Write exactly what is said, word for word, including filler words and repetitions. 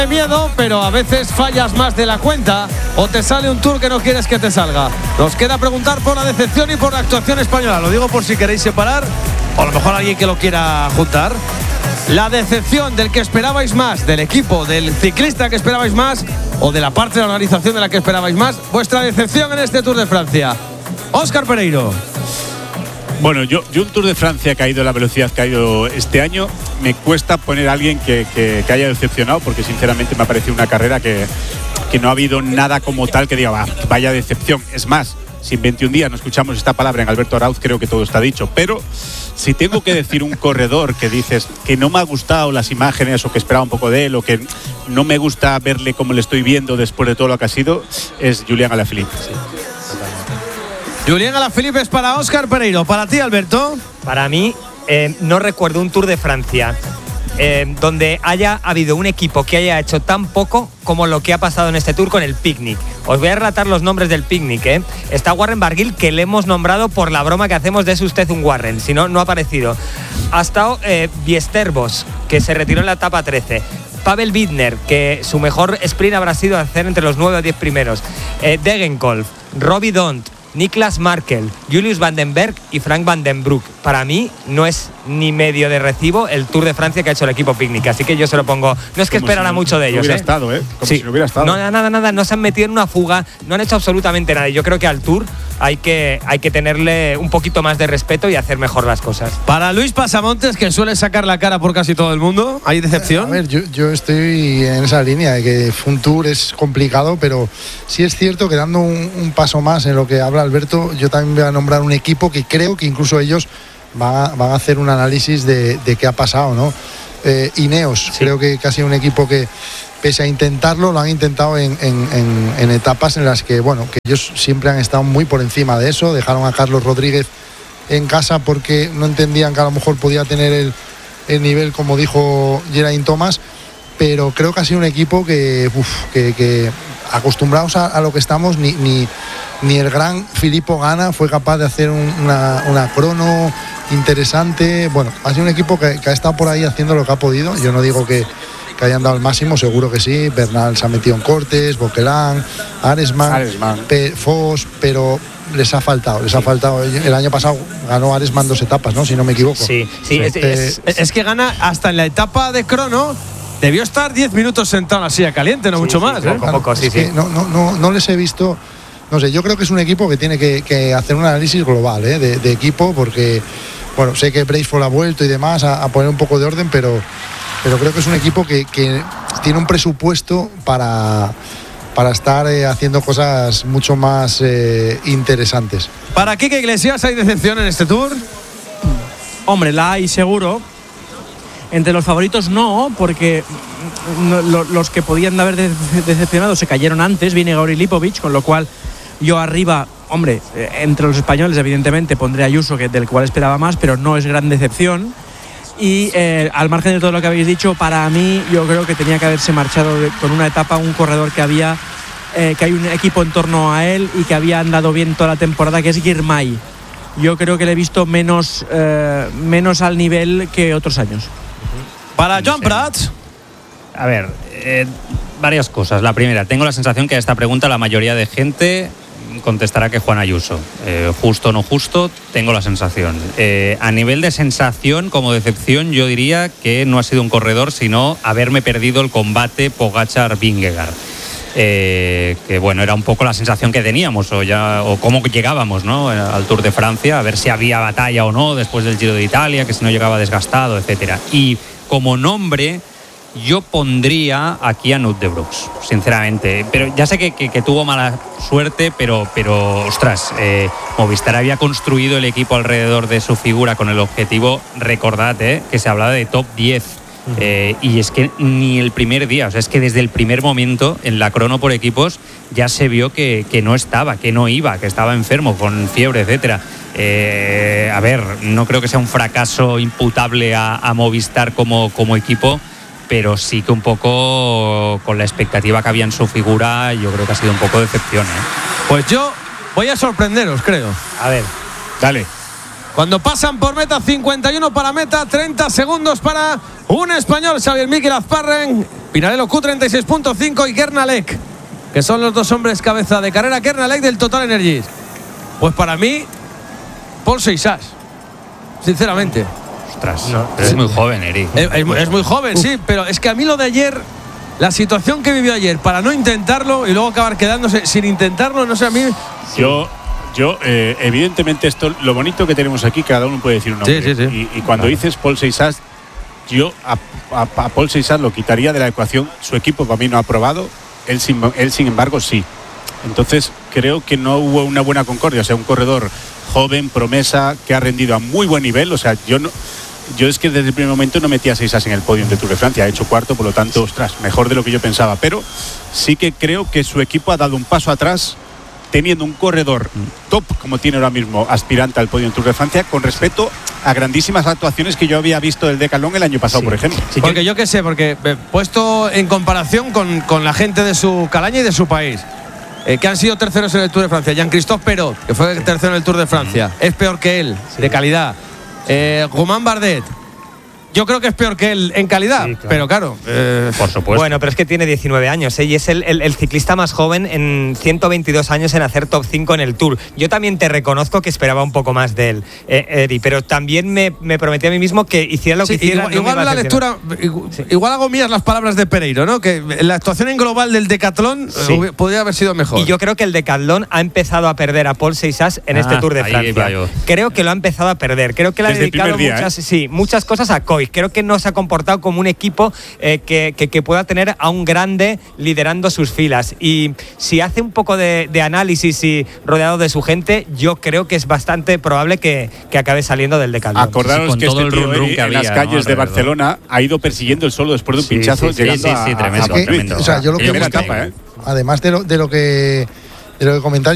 Miedo, pero a veces fallas más de la cuenta o te sale un tour que no quieres que te salga. Nos queda preguntar por la decepción y por la actuación española. Lo digo por si queréis separar o a lo mejor alguien que lo quiera juntar. La decepción del que esperabais más, del equipo, del ciclista que esperabais más o de la parte de la organización de la que esperabais más. Vuestra decepción en este Tour de Francia. Óscar Pereiro. Bueno, yo, yo un Tour de Francia que ha ido a la velocidad que ha ido este año, me cuesta poner a alguien que, que, que haya decepcionado, porque sinceramente me ha parecido una carrera que, que no ha habido nada como tal que diga, vaya decepción. Es más, si en veintiún días no escuchamos esta palabra en Alberto Arauz, creo que todo está dicho. Pero si tengo que decir un corredor que dices que no me ha gustado las imágenes o que esperaba un poco de él o que no me gusta verle como le estoy viendo después de todo lo que ha sido, es Julián Alaphilippe. Sí. Julián Alaphilippe es para Óscar Pereiro. ¿Para ti, Alberto? Para mí, eh, no recuerdo un Tour de Francia eh, donde haya habido un equipo que haya hecho tan poco como lo que ha pasado en este Tour con el Picnic. Os voy a relatar los nombres del Picnic. ¿eh? Está Warren Barguil, que le hemos nombrado por la broma que hacemos de es usted un Warren, si no, no ha aparecido. Ha estado eh, Biesterbos, que se retiró en la etapa trece. Pavel Widner, que su mejor sprint habrá sido hacer entre los nueve o diez primeros. Eh, Degenkolb, Robbie Dont, Niklas Markel, Julius Van den Berg y Frank Van den Broek. Para mí no es ni medio de recibo el Tour de Francia que ha hecho el equipo Picnic, así que yo se lo pongo. No es que esperara si mucho no, de ellos, no hubiera ¿eh? estado, ¿eh? Como sí. si no hubiera estado. No, nada, nada, no se han metido en una fuga, no han hecho absolutamente nada. Y yo creo que al Tour hay que, hay que tenerle un poquito más de respeto y hacer mejor las cosas. Para Luis Pasamontes, que suele sacar la cara por casi todo el mundo, ¿hay decepción? A ver, yo, yo estoy en esa línea de que un Tour es complicado, pero sí es cierto que dando un, un paso más en lo que habla Alberto, yo también voy a nombrar un equipo que creo que incluso ellos van a, van a hacer un análisis de, de qué ha pasado, ¿no? Eh, Ineos, sí. Creo que casi un equipo que, pese a intentarlo, lo han intentado en, en, en, en etapas en las que, bueno, que ellos siempre han estado muy por encima de eso. Dejaron a Carlos Rodríguez en casa porque no entendían que a lo mejor podía tener el, el nivel, como dijo Geraint Thomas, pero creo que ha sido un equipo que, uf, que, que acostumbrados a, a lo que estamos, ni, ni, ni el gran Filippo Ganna fue capaz de hacer un, una, una crono interesante. Bueno, ha sido un equipo que, que ha estado por ahí haciendo lo que ha podido. Yo no digo que, que hayan dado el máximo, seguro que sí. Bernal se ha metido en cortes, Boquelán, Aresman, Aresman. Pe, Foss, pero les ha faltado, les sí. ha faltado. El año pasado ganó Aresman dos etapas, ¿no? Si no me equivoco. Sí, sí. sí. Es, eh, es, es que gana hasta en la etapa de crono. Debió estar diez minutos sentado en la silla caliente, no sí, mucho sí, más. Poco, ¿eh? poco, sí, es sí. Que no, no, no, no les he visto. No sé, yo creo que es un equipo que tiene que, que hacer un análisis global, ¿eh? de, de equipo, porque, bueno, sé que Bracefield ha vuelto y demás a, a poner un poco de orden, pero, pero creo que es un equipo que, que tiene un presupuesto para, para estar eh, haciendo cosas mucho más eh, interesantes. ¿Para Quique Iglesias hay decepción en este Tour? Hombre, la hay seguro. Entre los favoritos no, porque no, lo, los que podían haber de, decepcionado se cayeron antes, Vingegaard y Lipovic, con lo cual yo arriba, hombre, eh, entre los españoles evidentemente pondré a Ayuso, que, del cual esperaba más, pero no es gran decepción. Y eh, al margen de todo lo que habéis dicho, para mí yo creo que tenía que haberse marchado de, con una etapa un corredor que había, eh, que hay un equipo en torno a él y que había andado bien toda la temporada, que es Girmay. Yo creo que le he visto menos, eh, menos al nivel que otros años. Para Joan Prats. A ver, eh, varias cosas. La primera, tengo la sensación que a esta pregunta la mayoría de gente contestará que Juan Ayuso. Eh, justo o no justo, tengo la sensación. Eh, a nivel de sensación, como decepción, yo diría que no ha sido un corredor, sino haberme perdido el combate Pogačar-Vingegaard. Eh, que bueno, era un poco la sensación que teníamos o, ya, o cómo llegábamos, ¿no?, al Tour de Francia, a ver si había batalla o no después del Giro de Italia, que si no llegaba desgastado, etcétera. Y como nombre yo pondría aquí a Knut de Brooks, sinceramente, pero ya sé que, que, que tuvo mala suerte, pero, pero ostras, eh, Movistar había construido el equipo alrededor de su figura con el objetivo, recordad, eh, que se hablaba de top diez. Eh, y es que ni el primer día, o sea, es que desde el primer momento en la crono por equipos ya se vio que, que no estaba, que no iba, que estaba enfermo, con fiebre, etcétera. Eh, a ver, no creo que sea un fracaso imputable a, a Movistar como, como equipo, pero sí que un poco con la expectativa que había en su figura, yo creo que ha sido un poco decepción, ¿eh? Pues yo voy a sorprenderos, creo. A ver, dale. Cuando pasan por meta, cincuenta y uno para meta, treinta segundos para un español, Xavier Miquel Azparren. Pinarello Q treinta y seis punto cinco y Kernalek, que son los dos hombres cabeza de carrera. Kernalek del Total Energies. Pues para mí, Paul Seixas, sinceramente. Ostras, no, pero es muy joven, Eric. Es, es, es muy joven, Uf. sí, pero es que a mí lo de ayer, la situación que vivió ayer, para no intentarlo y luego acabar quedándose sin intentarlo, no sé, a mí. Yo. Yo, eh, evidentemente, esto, lo bonito que tenemos aquí, cada uno puede decir un nombre. Sí, sí, sí. Y, y cuando claro. dices Paul Seixas, yo a, a, a Paul Seixas lo quitaría de la ecuación. Su equipo para mí no ha aprobado, él sin, él sin embargo sí. Entonces creo que no hubo una buena concordia. O sea, un corredor joven, promesa, que ha rendido a muy buen nivel. O sea, yo no, yo es que desde el primer momento no metía a Seixas en el podio de Tour de Francia. Ha hecho cuarto, por lo tanto, ostras, mejor de lo que yo pensaba. Pero sí que creo que su equipo ha dado un paso atrás, teniendo un corredor top como tiene ahora mismo, aspirante al podio en Tour de Francia, con respecto a grandísimas actuaciones que yo había visto del Decathlon el año pasado, sí. por ejemplo. Sí, porque yo qué sé, porque eh, puesto en comparación con, con la gente de su calaña y de su país, eh, que han sido terceros en el Tour de Francia, Jean-Christophe Perot, que fue sí. tercero en el Tour de Francia, mm. es peor que él, sí. de calidad. Eh, Romain Bardet, yo creo que es peor que él en calidad, sí, claro. pero claro, eh, por supuesto. Bueno, pero es que tiene diecinueve años, ¿eh? Y es el, el, el ciclista más joven en ciento veintidós años en hacer top cinco en el Tour. Yo también te reconozco que esperaba un poco más de él, eh, Eri, pero también me, me prometí a mí mismo que hiciera lo sí, que hiciera. Igual, no igual la lectura, igual, sí. igual hago mías las palabras de Pereiro, ¿no? Que la actuación en global del Decathlon sí. eh, podría haber sido mejor. Y yo creo que el Decathlon ha empezado a perder a Paul Seixas en ah, este Tour de Francia. Creo que lo ha empezado a perder. Creo que le ha Desde dedicado día, muchas, ¿eh? sí, muchas cosas a Coy. Creo que no se ha comportado como un equipo eh, que, que, que pueda tener a un grande liderando sus filas, y si hace un poco de, de análisis y rodeado de su gente, yo creo que es bastante probable que, que acabe saliendo del Decathlon. Acordaros sí, que este tío en que había, las calles ¿no? de Barcelona ha ido persiguiendo el solo después de un sí, pinchazo sí, llegando sí, sí, sí, a, tremendo, a, a tremendo. O sea, yo lo que etapa, ¿eh? además de lo, de lo que de lo que comentáis,